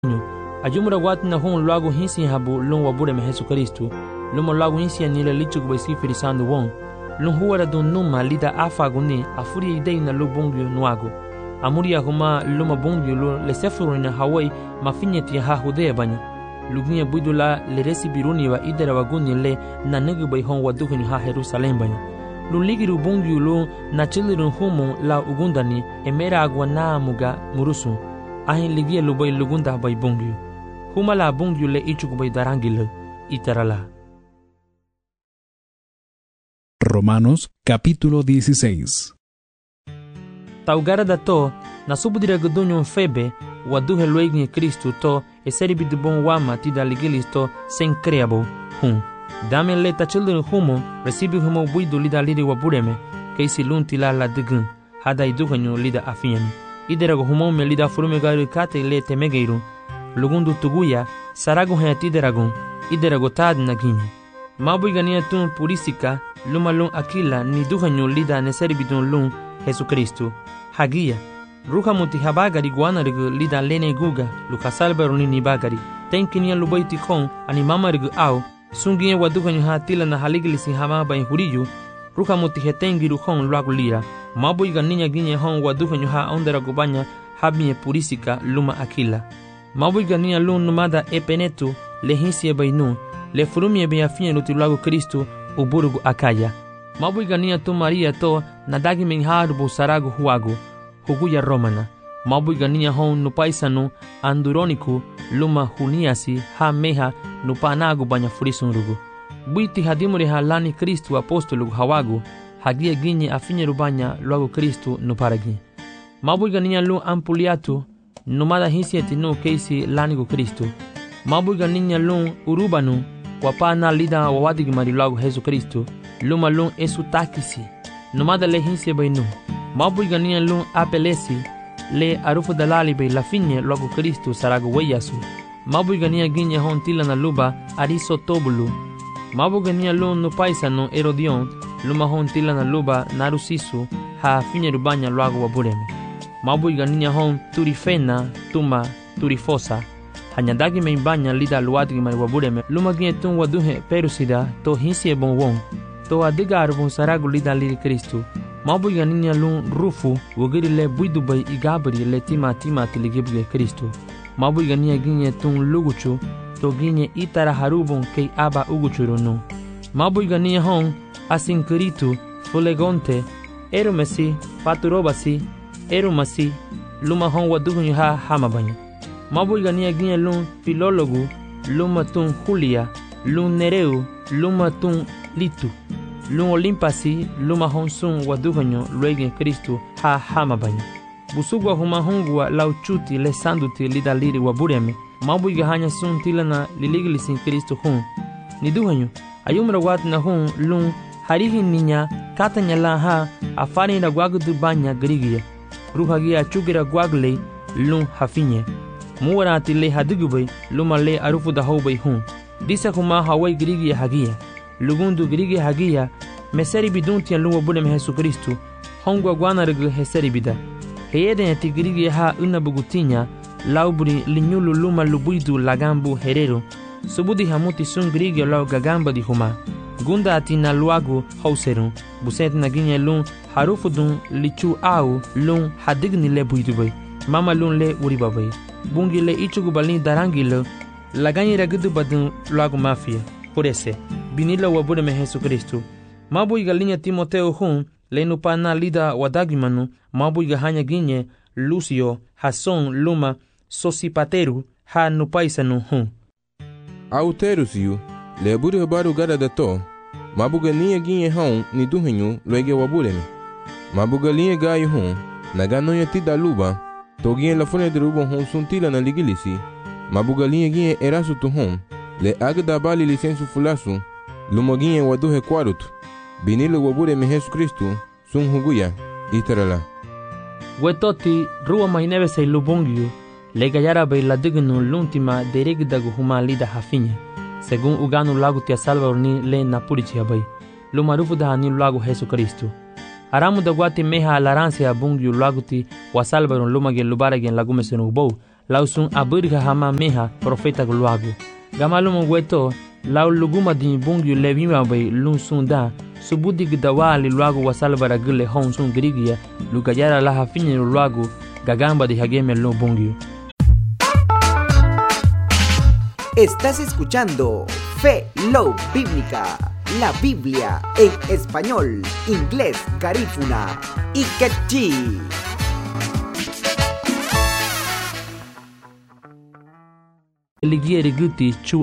Ajumura watu na hon lagu hinsi habu lun wabure me Jesu Kristu. Lumo lagu hinsi anile lichuk besi firisando won. Lun huara dun numa lida afaguni afuri idei na lu bungyo nuago. Amuri ahuma luma bungyo lu lesefuru na Hawaii mafinyeti ha hudea banya. Lugunya budula le resibiruni wa idera waguni le na negu bai hon waduhuni ha Jerusalem banya. Luligiru bungyo lu na chilirun humo la ugundani emera agwa na muga murusu. Ahin ligia lubai lugunda bai bungyo. Huma la bungyo le ichuk bai darangile itarala. Romanos capítulo 16. Taugara da to na subudira gudunyo febe waduhe luegi Kristu to eseri bidubon wama tida ligilis to sen creabo Dame le tachildun humo recibi humo buidu lida lidi wabureme keisi lunti la digun hada iduhanyo lida afiani. Iderago humo me lida furume garu kate le temegeiru lugundu tuguya sarago hayatideragon iderago tad naginye. Mabui gania tun purisika luma lun akila ni duhanyo lida neseri bidun lun Jesu Kristu. Hagia ruha muti habagari guanarigu lida lene guga lukasalberuni ni bagari. Tenkinia lubaiti kon ani mamarigu au sungie waduhanyo hatila na haligilisi hamaba in huriyu ruha muti hetengiru kon luagu lira. Mabui ganinya ginye hon waduhanyo ha onderago banya habie purisika luma akila. Mabui ganinya lun numada epenetu lehinsie bainu le furumie be afien lutilago Kristu uburugu akaya. Mabui ganinya tu Maria to nadagi mengharubu saragu huagu huguya romana. Mabui ganinya hon nupaisanu anduroniku luma huniasi ha meha nupanagu banya furisunrugu. Buiti hadimuri ha lani Kristu apostolugu hawagu hagia ginye afinye rubanya luagu Kristu nuparagi. Mabui ganinya lu ampuliatu numada hisieti nu keisi lanigu Kristu. Mabui ganinya lu urubanu wapana lida wawadigi marilagu Jesu Kristu luma lun esu takisi numada le hinse bainu. Mabui ganinya lun apelesi le arufu dalali be lafinye logo Kristu sarago weyasu. Mabui ganinya ginye hon tila na luba ariso tobulu. Mabui ganinya lun nupaisanu Erodion luma hon tila na luba narusisu ha finye rubanya logo wabureme. Mabui ganinya hon turifena tuma turifosa hanyadagi meimbanya lida luadigi mai wabureme luma ginye tun waduhe perusida to hinsie bonwon to adiga arbon saragu lida liri Kristu. Mabui ganinya lun rufu wogiri le buidu bai igabri le tima tiligibge Kristu. Mabui ganinya ginye tun luguchu to ginye itara harubon kei aba uguchurunu. Mabui ganinya hon asinkiritu fulegonte erumesi paturobasi erumasi luma hon waduhunyu ha hamabanya. Mabui ganinya ginye lun filologu luma tun Julia lun Nereu luma tun Litu lun Olimpasi luma hon sun waduhanyo luegi Kristu ha hamabanya. Busugwa huma hongwa lauchuti le sanduti lida liri wabureme. Mabui gahanya sun tilana liligilisin Kristu hun. Niduhanyo ayumra wat na hun lun harihi ninya katanya la ha afari na gwagudu banya grigia. Ruhagia chugira gwagle lun hafinye. Muwarati le hadugubay luma le arufu da hobay hun. Disa huma hawai grigia hagia. Lugundu grigia hagia meseri biduntia lungo bulem Jesu Kristu hongwa guanargu heseri bida. Heyeden eti grigia ha unabugutinya laubri linyulu luma lubuidu lagambu herero. Subudi hamuti sun grigia lau gagamba di huma. Gunda ati na luagu hauserun. Buset na ginye lun harufu dun lichu au lun hadigni le buidubay. Mama lun le uribabay. Bungi le ichugu balini darangi le laganyi ragudu badun luagu mafia. Por binila wabureme Jesu Kristu. Mabui galinya Timoteo hun le nupana lida wadagimanu. Mabui gahanya ginye Lucio Hason luma Sosipateru ha nupaisanu hun. Auterusiu le buri baru gada da to. Mabuga niya ginye hon ni duhinyu luege wabureme. Mabuga linye gayu hun nagano ya tida luba to ginye la fune de rubon hun suntila na ligilisi. Mabuga linye ginye erasu tu hun le agda bali lisensu fulasu lumoginye waduhe kwarutu binilo wabureme Jesu Kristu sun huguya itarala. Wetoti ruwa mahinebe say lubungyu le gayara bay la dignu luntima derigdagu huma lida hafinya según uganu lagu tia Salvador ni le napurichi bay lumarufu da hani lagu Jesu Kristu. Aramu da guati meha alaranse abungyu lagu ti wa Salvador lumage lubaregen lagumesenu bow lausun abirga hama meha profeta gluagu. Gamalum weto lau luguma di bungyu levima bay lun sunda subudi gdawali luagu wasalbara gule hon sun grigia lugayara la hafinye luagu gagamba di hageme lo bungyu. Estás escuchando Fe Love Bíblica, la Biblia en español, inglés, garífuna y quechí. Ligieri guti chu